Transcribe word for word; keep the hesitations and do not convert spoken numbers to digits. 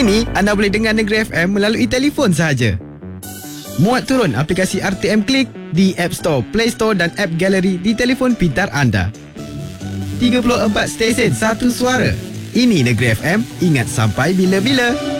Kini, anda boleh dengar Negeri F M melalui telefon sahaja. Muat turun aplikasi R T M Klik di App Store, Play Store dan App Gallery di telefon pintar anda. tiga puluh empat stesen, satu suara. Ini Negeri F M, ingat sampai bila-bila.